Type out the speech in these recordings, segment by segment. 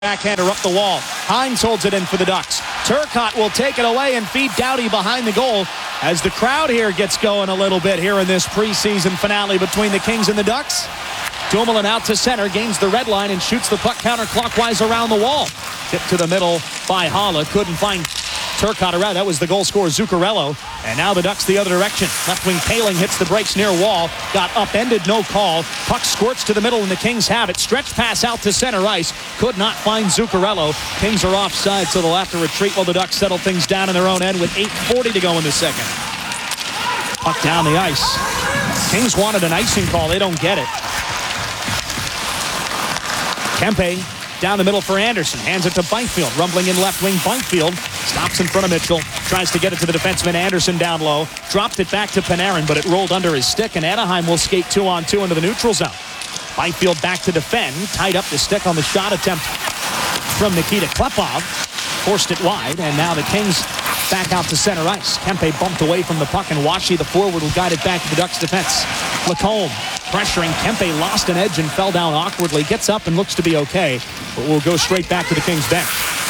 Backhander up the wall. Hines holds it in for the Ducks. Turcotte will take it away and feed Doughty behind the goal as the crowd here gets going a little bit here in this preseason finale between the Kings and the Ducks. Dumoulin out to center, gains the red line and shoots the puck counterclockwise around the wall. Tip to the middle by Haula. Couldn't find Turcotte around. That was the goal scorer, Zuccarello. And now the Ducks the other direction. Left wing Poehling hits the brakes near wall. Got upended, no call. Puck squirts to the middle and the Kings have it. Stretch pass out to center ice. Could not find Zuccarello. Kings are offside, so they'll have to retreat while the Ducks settle things down in their own end with 8:40 to go in the second. Puck down the ice. Kings wanted an icing call. They don't get it. Kempe down the middle for Anderson. Hands it to Byfield. Rumbling in left wing. Byfield stops in front of Mitchell. Tries to get it to the defenseman Anderson down low. Dropped it back to Panarin, but it rolled under his stick, and Anaheim will skate 2-on-2 into the neutral zone. Byfield back to defend. Tied up the stick on the shot attempt from Nikita Klepov. Forced it wide, and now the Kings back out to center ice. Kempe bumped away from the puck, and Washi, the forward, will guide it back to the Ducks defense. Lacombe pressuring. Kempe lost an edge and fell down awkwardly. Gets up and looks to be okay, but will go straight back to the Kings bench.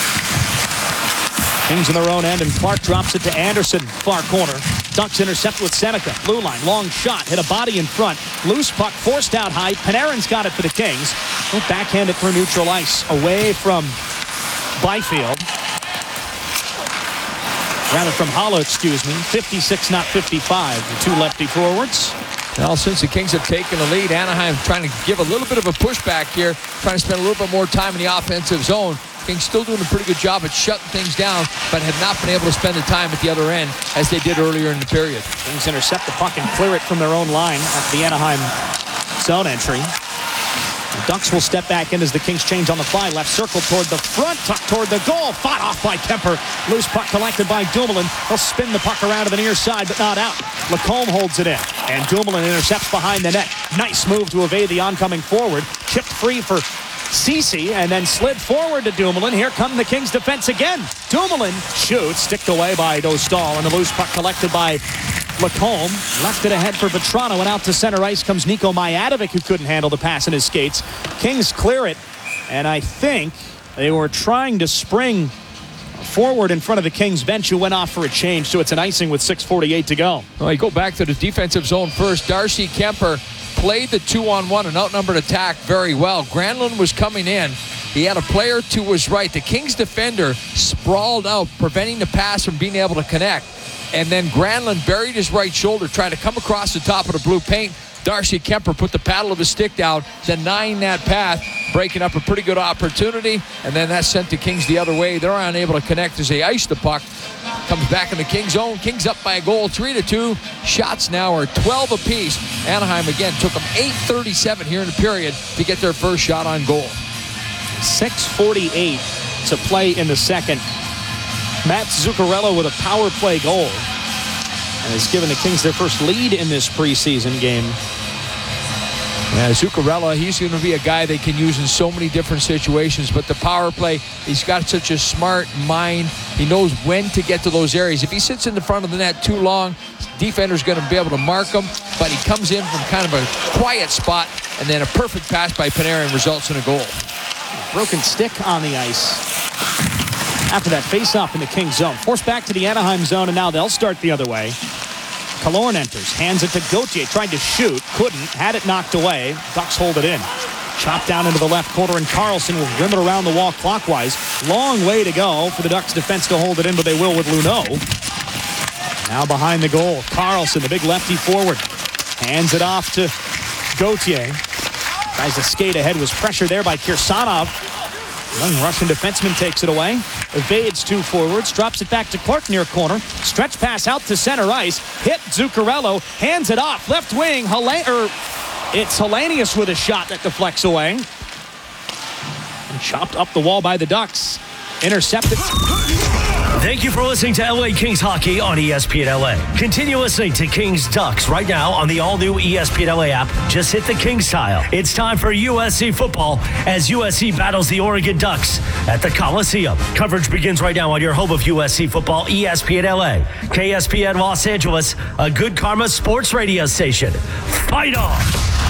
Kings in their own end, and Clark drops it to Anderson, far corner. Ducks intercept with Seneca. Blue line, long shot, hit a body in front. Loose puck, forced out high. Panarin's got it for the Kings. He'll backhand it for neutral ice, away from Byfield. Rather from Haula, excuse me. 56, not 55. The two lefty forwards. Well, since the Kings have taken the lead, Anaheim trying to give a little bit of a pushback here, trying to spend a little bit more time in the offensive zone. Kings still doing a pretty good job at shutting things down, but have not been able to spend the time at the other end as they did earlier in the period. Kings intercept the puck and clear it from their own line at the Anaheim zone entry. The Ducks will step back in as the Kings change on the fly. Left circle toward the front, tucked toward the goal. Fought off by Kemper. Loose puck collected by Dumoulin. He'll spin the puck around to the near side, but not out. Lacombe holds it in, and Dumoulin intercepts behind the net. Nice move to evade the oncoming forward. Chipped free for Ceci, and then slid forward to Dumoulin. Here come the Kings defense again. Dumoulin shoots, sticked away by Dostal, and the loose puck collected by Lacombe. Left it ahead for Vetrano, and out to center ice comes Niko Mijatovic, who couldn't handle the pass in his skates. Kings clear it, and I think they were trying to spring forward in front of the Kings bench, who went off for a change, so it's an icing with 6:48 to go. Well, you go back to the defensive zone first. Darcy Kuemper played the 2-on-1 and outnumbered attack very well. Granlund was coming in. He had a player to his right. The Kings defender sprawled out, preventing the pass from being able to connect. And then Granlund buried his right shoulder, trying to come across the top of the blue paint. Darcy Kuemper put the paddle of his stick down, denying that path, breaking up a pretty good opportunity, and then that sent the Kings the other way. They're unable to connect as they ice the puck. Comes back in the Kings zone. Kings up by a goal, 3-2. Shots now are 12 apiece. Anaheim again took them 8:37 here in the period to get their first shot on goal. 6:48 to play in the second. Matt Zuccarello with a power play goal, and has given the Kings their first lead in this preseason game. Yeah, Zuccarello, he's going to be a guy they can use in so many different situations, but the power play, he's got such a smart mind. He knows when to get to those areas. If he sits in the front of the net too long, defender's going to be able to mark him, but he comes in from kind of a quiet spot, and then a perfect pass by Panarin results in a goal. Broken stick on the ice after that face-off in the Kings zone. Forced back to the Anaheim zone, and now they'll start the other way. Killorn enters, hands it to Gauthier, tried to shoot, couldn't, had it knocked away. Ducks hold it in. Chopped down into the left corner, and Carlson will rim it around the wall clockwise. Long way to go for the Ducks defense to hold it in, but they will with Luneau. Now behind the goal, Carlson, the big lefty forward, hands it off to Gauthier. Tries to skate ahead, was pressure there by Kirsanov. Young Russian defenseman takes it away. Evades two forwards. Drops it back to Clark near corner. Stretch pass out to center ice. Hit Zuccarello. Hands it off. Left wing. It's Hellenius with a shot that deflects away. And chopped up the wall by the Ducks. Intercepted. Thank you for listening to LA Kings Hockey on ESPN LA. Continue listening to Kings Ducks right now on the all-new ESPN LA app. Just hit the Kings tile. It's time for USC football as USC battles the Oregon Ducks at the Coliseum. Coverage begins right now on your home of USC football, ESPN LA. KSPN Los Angeles, a Good Karma sports radio station. Fight on!